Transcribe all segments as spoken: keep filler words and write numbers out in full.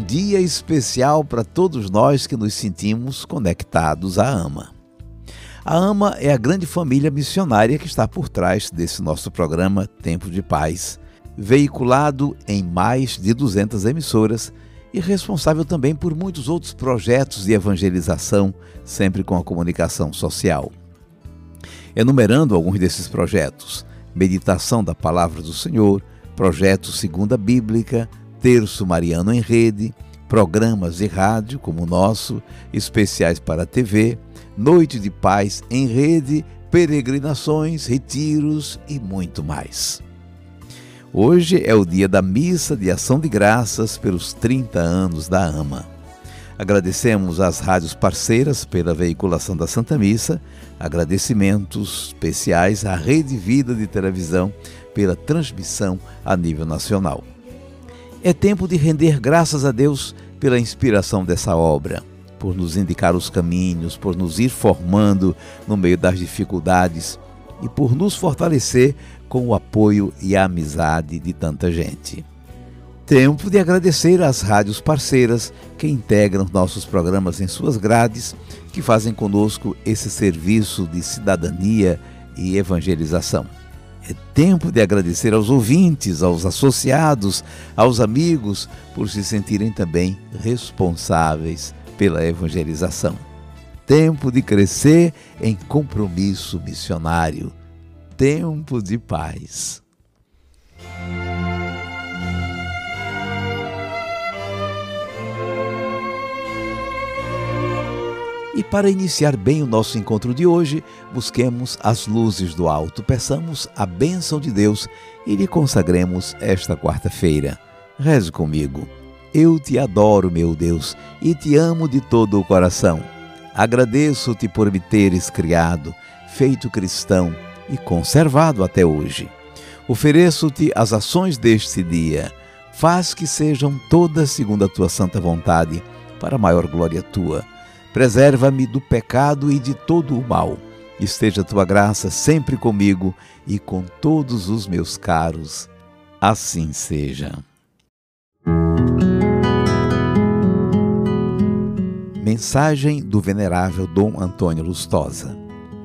dia especial para todos nós que nos sentimos conectados à AMA. A AMA é a grande família missionária que está por trás desse nosso programa Tempo de Paz, veiculado em mais de duzentas emissoras e responsável também por muitos outros projetos de evangelização, sempre com a comunicação social. Enumerando alguns desses projetos: Meditação da Palavra do Senhor, Projeto Segunda Bíblica, Terço Mariano em Rede, programas de rádio como o nosso, especiais para a T V, Noite de Paz em Rede, peregrinações, retiros e muito mais. Hoje é o dia da missa de ação de graças pelos trinta anos da AMA. Agradecemos às rádios parceiras pela veiculação da Santa Missa, agradecimentos especiais à Rede Vida de Televisão pela transmissão a nível nacional. É tempo de render graças a Deus pela inspiração dessa obra, por nos indicar os caminhos, por nos ir formando no meio das dificuldades e por nos fortalecer com o apoio e a amizade de tanta gente. Tempo de agradecer às rádios parceiras que integram nossos programas em suas grades, que fazem conosco esse serviço de cidadania e evangelização. É tempo de agradecer aos ouvintes, aos associados, aos amigos, por se sentirem também responsáveis pela evangelização. Tempo de crescer em compromisso missionário. Tempo de paz. E para iniciar bem o nosso encontro de hoje, busquemos as luzes do alto, peçamos a bênção de Deus e lhe consagremos esta quarta-feira. Reze comigo. Eu te adoro, meu Deus, e te amo de todo o coração. Agradeço-te por me teres criado, feito cristão e conservado até hoje. Ofereço-te as ações deste dia. Faz que sejam todas segundo a tua santa vontade, para a maior glória tua. Preserva-me do pecado e de todo o mal. Esteja a tua graça sempre comigo e com todos os meus caros. Assim seja. Mensagem do venerável Dom Antônio Lustosa.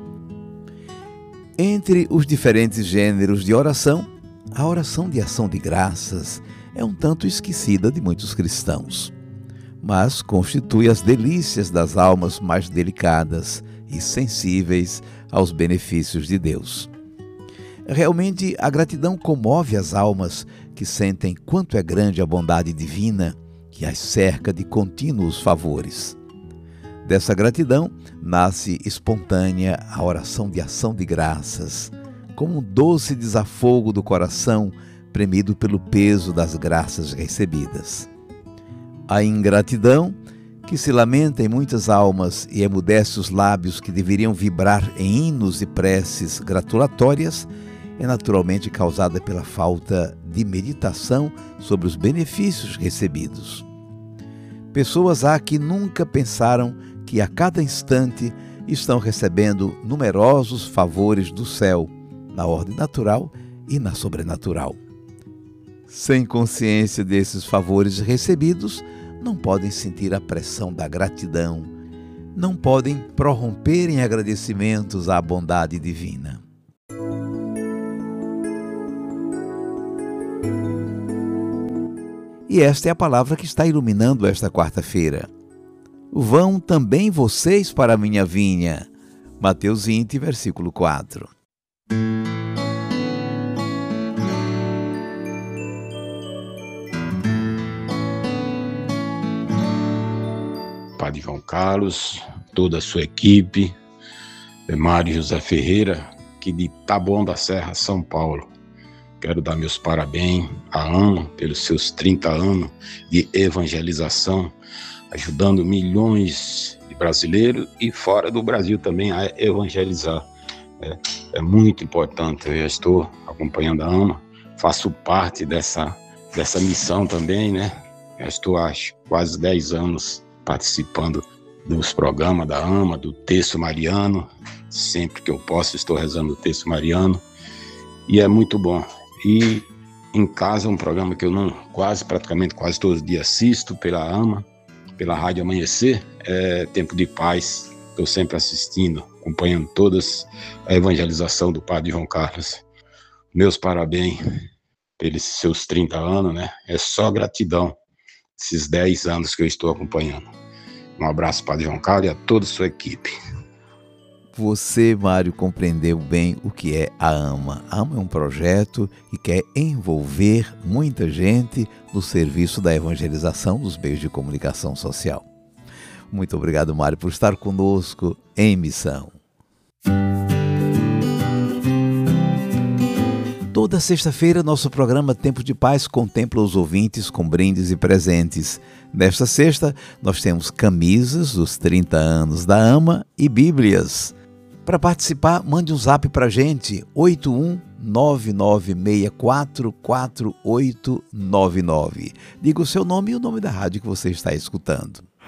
Entre os diferentes gêneros de oração, a oração de ação de graças é um tanto esquecida de muitos cristãos, mas constitui as delícias das almas mais delicadas e sensíveis aos benefícios de Deus. Realmente, a gratidão comove as almas que sentem quanto é grande a bondade divina que as cerca de contínuos favores. Dessa gratidão nasce espontânea a oração de ação de graças, como um doce desafogo do coração premido pelo peso das graças recebidas. A ingratidão, que se lamenta em muitas almas e emudece os lábios que deveriam vibrar em hinos e preces gratulatórias, é naturalmente causada pela falta de meditação sobre os benefícios recebidos. Pessoas há que nunca pensaram que a cada instante estão recebendo numerosos favores do céu, na ordem natural e na sobrenatural. Sem consciência desses favores recebidos, não podem sentir a pressão da gratidão, não podem prorromper em agradecimentos à bondade divina. E esta é a palavra que está iluminando esta quarta-feira. Vão também vocês para a minha vinha. Mateus vinte, versículo quatro. Padre João Carlos, toda a sua equipe, Mário José Ferreira, aqui de Taboão da Serra, São Paulo. Quero dar meus parabéns à AMA pelos seus trinta anos de evangelização, ajudando milhões de brasileiros e fora do Brasil também a evangelizar. É, é muito importante, eu já estou acompanhando a AMA, faço parte dessa, dessa missão também, né? Já estou há quase dez anos participando dos programas da AMA, do Terço Mariano. Sempre que eu posso estou rezando o Terço Mariano e é muito bom. E em casa, um programa que eu não quase, praticamente quase todos os dias assisto pela AMA, pela Rádio Amanhecer, é Tempo de Paz. Estou sempre assistindo, acompanhando todas a evangelização do Padre João Carlos. Meus parabéns pelos seus trinta anos, né? É só gratidão esses dez anos que eu estou acompanhando. Um abraço, Padre João Carlos, e a toda a sua equipe. Você, Mário, compreendeu bem o que é a AMA. A AMA é um projeto que quer envolver muita gente no serviço da evangelização dos meios de comunicação social. Muito obrigado, Mário, por estar conosco em missão. Toda sexta-feira, nosso programa Tempo de Paz contempla os ouvintes com brindes e presentes. Nesta sexta, nós temos camisas dos trinta anos da AMA e bíblias. Para participar, mande um zap para a gente, oito um nove nove seis quatro quatro oito nove nove. Diga o seu nome e o nome da rádio que você está escutando.